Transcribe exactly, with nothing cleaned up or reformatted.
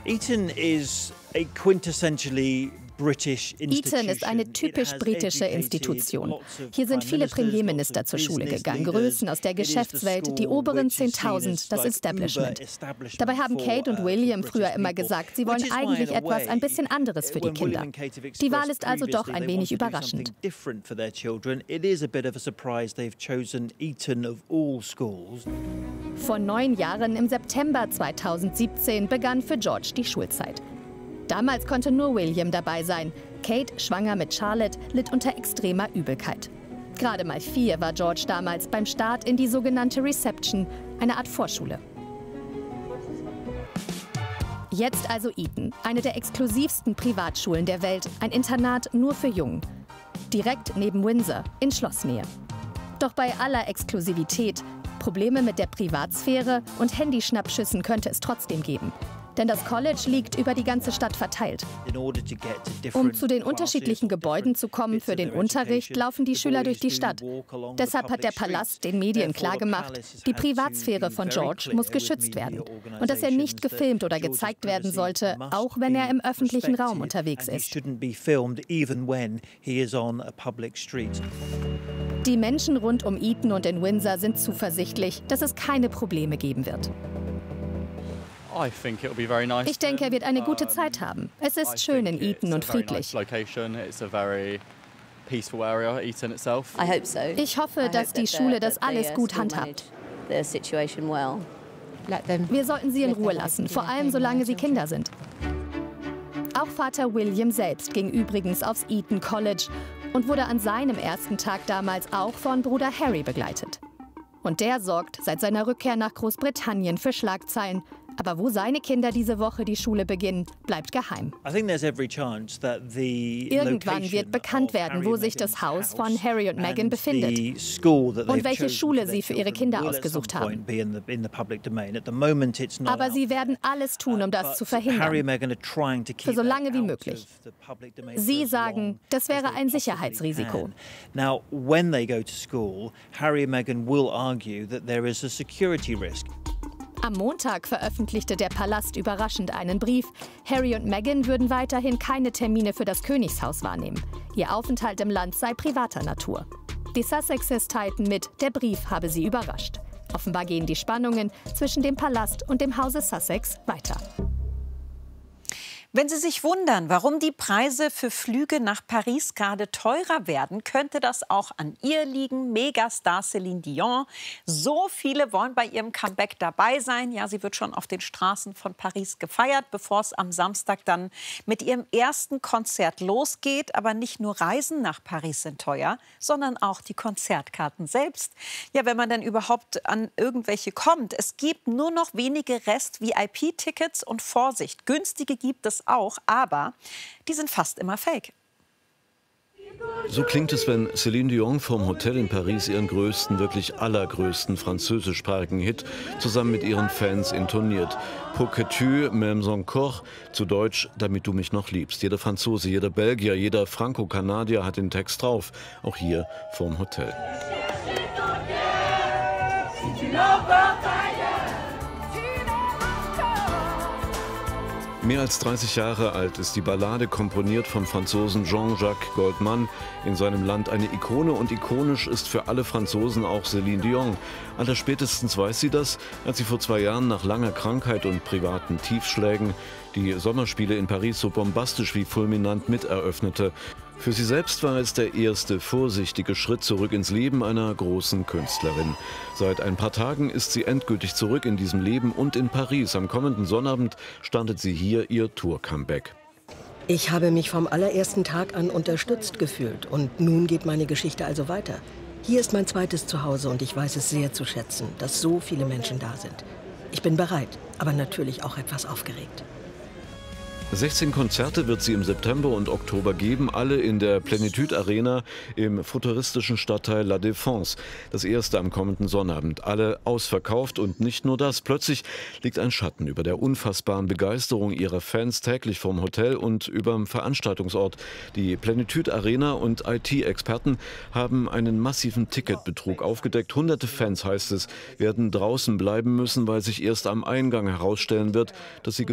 Eton is a quintessentially Eton ist eine typisch britische Institution. Hier sind viele Premierminister zur Schule gegangen, Größen aus der Geschäftswelt, die oberen zehntausend, das Establishment. Dabei haben Kate und William früher immer gesagt, sie wollen eigentlich etwas ein bisschen anderes für die Kinder. Die Wahl ist also doch ein wenig überraschend. Vor neun Jahren, im September zweitausendsiebzehn, begann für George die Schulzeit. Damals konnte nur William dabei sein. Kate, schwanger mit Charlotte, litt unter extremer Übelkeit. Gerade mal vier war George damals beim Start in die sogenannte Reception, eine Art Vorschule. Jetzt also Eton, eine der exklusivsten Privatschulen der Welt, ein Internat nur für Jungen. Direkt neben Windsor, in Schlossnähe. Doch bei aller Exklusivität, Probleme mit der Privatsphäre und Handyschnappschüssen könnte es trotzdem geben. Denn das College liegt über die ganze Stadt verteilt. Um zu den unterschiedlichen Gebäuden zu kommen für den Unterricht, laufen die Schüler durch die Stadt. Deshalb hat der Palast den Medien klargemacht, die Privatsphäre von George muss geschützt werden. Und dass er nicht gefilmt oder gezeigt werden sollte, auch wenn er im öffentlichen Raum unterwegs ist. Die Menschen rund um Eton und in Windsor sind zuversichtlich, dass es keine Probleme geben wird. Ich denke, er wird eine gute Zeit haben. Es ist schön in Eton und friedlich. Ich hoffe, dass die Schule das alles gut handhabt. Wir sollten sie in Ruhe lassen, vor allem solange sie Kinder sind. Auch Vater William selbst ging übrigens aufs Eton College und wurde an seinem ersten Tag damals auch von Bruder Harry begleitet. Und der sorgt seit seiner Rückkehr nach Großbritannien für Schlagzeilen. Aber wo seine Kinder diese Woche die Schule beginnen, bleibt geheim. Irgendwann wird bekannt werden, wo sich das Haus von Harry und Meghan befindet und welche Schule sie für ihre Kinder ausgesucht haben. Aber sie werden alles tun, um das zu verhindern, für so lange wie möglich. Sie sagen, das wäre ein Sicherheitsrisiko. Now, when they go to school, Harry and Meghan will argue that there is a security risk. Am Montag veröffentlichte der Palast überraschend einen Brief. Harry und Meghan würden weiterhin keine Termine für das Königshaus wahrnehmen. Ihr Aufenthalt im Land sei privater Natur. Die Sussexes teilten mit, der Brief habe sie überrascht. Offenbar gehen die Spannungen zwischen dem Palast und dem Hause Sussex weiter. Wenn Sie sich wundern, warum die Preise für Flüge nach Paris gerade teurer werden, könnte das auch an ihr liegen. Megastar Céline Dion. So viele wollen bei ihrem Comeback dabei sein. Ja, sie wird schon auf den Straßen von Paris gefeiert, bevor es am Samstag dann mit ihrem ersten Konzert losgeht. Aber nicht nur Reisen nach Paris sind teuer, sondern auch die Konzertkarten selbst. Ja, wenn man dann überhaupt an irgendwelche kommt. Es gibt nur noch wenige Rest-V I P-Tickets und Vorsicht, günstige gibt es auch, aber die sind fast immer fake. So klingt es, wenn Céline Dion vom Hotel in Paris ihren größten, wirklich allergrößten französischsprachigen Hit zusammen mit ihren Fans intoniert. Pour que tu m'aimes encore, zu Deutsch, damit du mich noch liebst. Jeder Franzose, jeder Belgier, jeder Franco-Kanadier hat den Text drauf, auch hier vorm Hotel. Mehr als dreißig Jahre alt ist die Ballade, komponiert vom Franzosen Jean-Jacques Goldman, in seinem Land eine Ikone, und ikonisch ist für alle Franzosen auch Céline Dion. Allerspätestens weiß sie das, als sie vor zwei Jahren nach langer Krankheit und privaten Tiefschlägen die Sommerspiele in Paris so bombastisch wie fulminant miteröffnete. Für sie selbst war es der erste vorsichtige Schritt zurück ins Leben einer großen Künstlerin. Seit ein paar Tagen ist sie endgültig zurück in diesem Leben und in Paris. Am kommenden Sonnabend startet sie hier ihr Tour-Comeback. Ich habe mich vom allerersten Tag an unterstützt gefühlt und nun geht meine Geschichte also weiter. Hier ist mein zweites Zuhause und ich weiß es sehr zu schätzen, dass so viele Menschen da sind. Ich bin bereit, aber natürlich auch etwas aufgeregt. sechzehn Konzerte wird sie im September und Oktober geben, alle in der Plenitude Arena im futuristischen Stadtteil La Défense. Das erste am kommenden Sonnabend. Alle ausverkauft, und nicht nur das. Plötzlich liegt ein Schatten über der unfassbaren Begeisterung ihrer Fans täglich vorm Hotel und überm Veranstaltungsort. Die Plenitude Arena und I T-Experten haben einen massiven Ticketbetrug aufgedeckt. Hunderte Fans, heißt es, werden draußen bleiben müssen, weil sich erst am Eingang herausstellen wird, dass sie